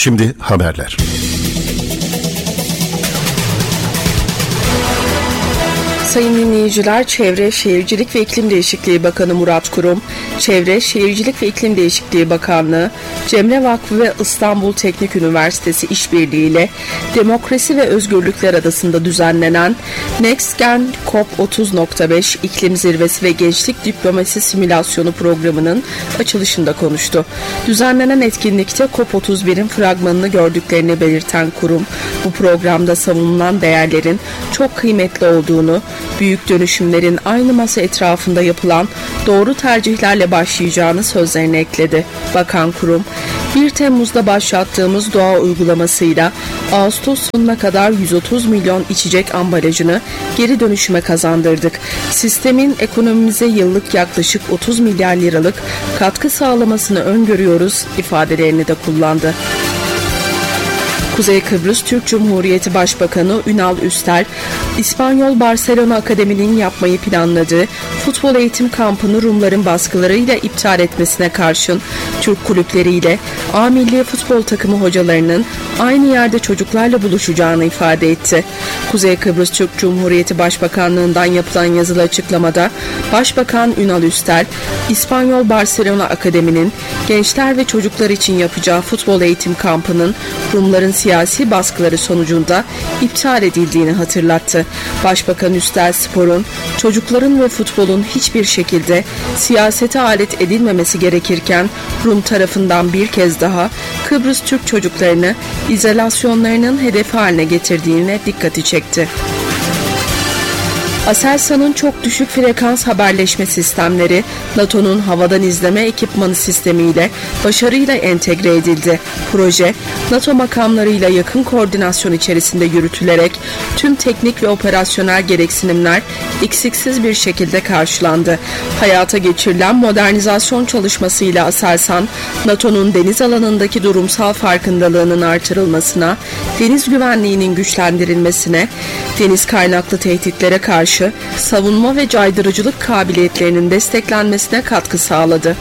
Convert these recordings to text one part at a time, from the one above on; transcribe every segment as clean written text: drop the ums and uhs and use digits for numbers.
Şimdi haberler. Sayın dinleyiciler, Çevre, Şehircilik ve İklim Değişikliği Bakanı Murat Kurum, Çevre, Şehircilik ve İklim Değişikliği Bakanlığı, Cemre Vakfı ve İstanbul Teknik Üniversitesi işbirliğiyle Demokrasi ve Özgürlükler Adası'nda düzenlenen NextGen COP30.5 İklim Zirvesi ve Gençlik Diplomasi Simülasyonu programının açılışında konuştu. Düzenlenen etkinlikte COP31'in fragmanını gördüklerini belirten kurum, bu programda savunulan değerlerin çok kıymetli olduğunu, büyük dönüşümlerin aynı masa etrafında yapılan doğru tercihlerle başlayacağını sözlerine ekledi. Bakan kurum, 1 Temmuz'da başlattığımız doğa uygulamasıyla Ağustos sonuna kadar 130 milyon içecek ambalajını geri dönüşüme kazandırdık. Sistemin ekonomimize yıllık yaklaşık 30 milyar liralık katkı sağlamasını öngörüyoruz ifadelerini de kullandı. Kuzey Kıbrıs Türk Cumhuriyeti Başbakanı Ünal Üstel, İspanyol Barcelona Akademi'nin yapmayı planladığı futbol eğitim kampını Rumların baskılarıyla iptal etmesine karşın Türk kulüpleriyle A Milli Futbol takımı hocalarının aynı yerde çocuklarla buluşacağını ifade etti. Kuzey Kıbrıs Türk Cumhuriyeti Başbakanlığından yapılan yazılı açıklamada Başbakan Ünal Üstel, İspanyol Barcelona Akademi'nin gençler ve çocuklar için yapacağı futbol eğitim kampının Rumların siyasi baskıları sonucunda iptal edildiğini hatırlattı. Başbakan Üstel, sporun, çocukların ve futbolun hiçbir şekilde siyasete alet edilmemesi gerekirken Rum tarafından bir kez daha Kıbrıs Türk çocuklarını izolasyonlarının hedefi haline getirdiğine dikkati çekti. Aselsan'ın çok düşük frekans haberleşme sistemleri NATO'nun havadan izleme ekipmanı sistemiyle başarıyla entegre edildi. Proje, NATO makamlarıyla yakın koordinasyon içerisinde yürütülerek tüm teknik ve operasyonel gereksinimler eksiksiz bir şekilde karşılandı. Hayata geçirilen modernizasyon çalışmasıyla Aselsan, NATO'nun deniz alanındaki durumsal farkındalığının artırılmasına, deniz güvenliğinin güçlendirilmesine, deniz kaynaklı tehditlere karşı savunma ve caydırıcılık kabiliyetlerinin desteklenmesine katkı sağladı.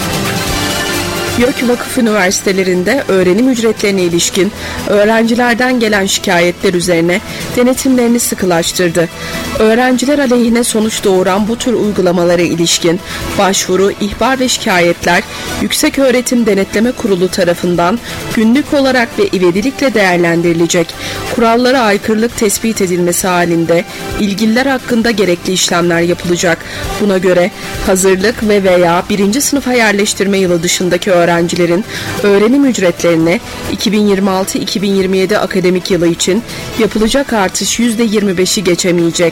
YÖK Vakıf Üniversitelerinde öğrenim ücretlerine ilişkin öğrencilerden gelen şikayetler üzerine denetimlerini sıkılaştırdı. Öğrenciler aleyhine sonuç doğuran bu tür uygulamalara ilişkin başvuru, ihbar ve şikayetler Yükseköğretim Denetleme Kurulu tarafından günlük olarak ve ivedilikle değerlendirilecek. Kurallara aykırılık tespit edilmesi halinde ilgililer hakkında gerekli işlemler yapılacak. Buna göre hazırlık ve veya 1. sınıfa yerleştirme yılı dışındaki öğrencilerin öğrenim ücretlerine 2026-2027 akademik yılı için yapılacak artış %25'i geçemeyecek.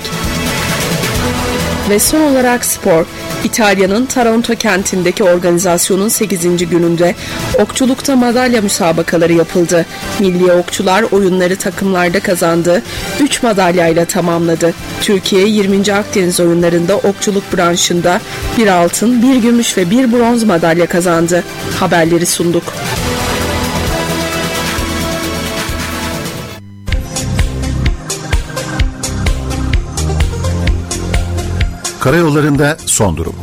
Ve son olarak spor. İtalya'nın Taranto kentindeki organizasyonun 8. gününde okçulukta madalya müsabakaları yapıldı. Milli okçular oyunları takımlarda kazandı, 3 madalyayla tamamladı. Türkiye 20. Akdeniz oyunlarında okçuluk branşında 1 altın, 1 gümüş ve 1 bronz madalya kazandı. Haberleri sunduk. Karayollarında son durum.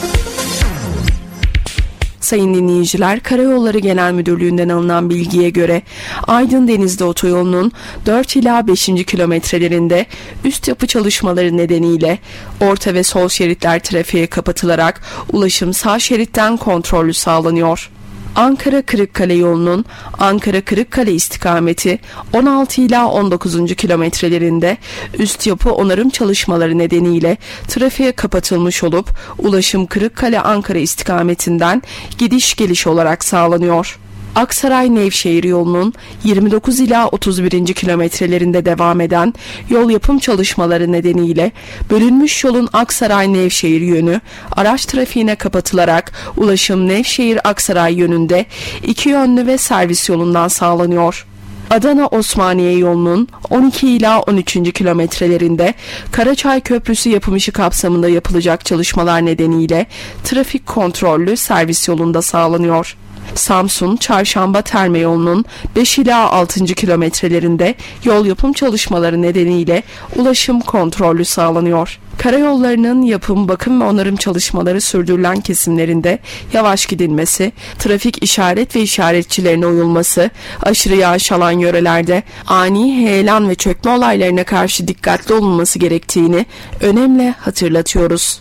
Sayın dinleyiciler, Karayolları Genel Müdürlüğü'nden alınan bilgiye göre Aydın Denizli Otoyolu'nun 4 ila 5. kilometrelerinde üst yapı çalışmaları nedeniyle orta ve sol şeritler trafiğe kapatılarak ulaşım sağ şeritten kontrollü sağlanıyor. Ankara-Kırıkkale yolunun Ankara-Kırıkkale istikameti 16 ila 19. kilometrelerinde üst yapı onarım çalışmaları nedeniyle trafiğe kapatılmış olup ulaşım Kırıkkale-Ankara istikametinden gidiş geliş olarak sağlanıyor. Aksaray-Nevşehir yolunun 29 ila 31. kilometrelerinde devam eden yol yapım çalışmaları nedeniyle bölünmüş yolun Aksaray-Nevşehir yönü araç trafiğine kapatılarak ulaşım Nevşehir-Aksaray yönünde 2 yönlü ve servis yolundan sağlanıyor. Adana-Osmaniye yolunun 12 ila 13. kilometrelerinde Karaçay Köprüsü yapım işi kapsamında yapılacak çalışmalar nedeniyle trafik kontrollü servis yolunda sağlanıyor. Samsun Çarşamba Terme yolunun 5 ila 6. kilometrelerinde yol yapım çalışmaları nedeniyle ulaşım kontrollü sağlanıyor. Karayollarının yapım, bakım ve onarım çalışmaları sürdürülen kesimlerinde yavaş gidilmesi, trafik işaret ve işaretçilerine uyulması, aşırı yağış alan yörelerde ani heyelan ve çökme olaylarına karşı dikkatli olunması gerektiğini önemli hatırlatıyoruz.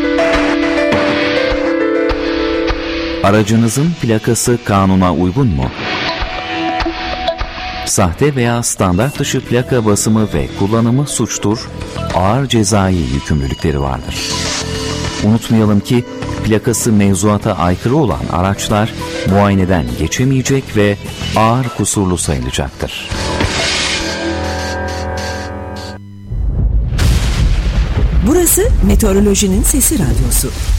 Aracınızın plakası kanuna uygun mu? Sahte veya standart dışı plaka basımı ve kullanımı suçtur, ağır cezai yükümlülükleri vardır. Unutmayalım ki plakası mevzuata aykırı olan araçlar muayeneden geçemeyecek ve ağır kusurlu sayılacaktır. Burası Meteorolojinin Sesi Radyosu.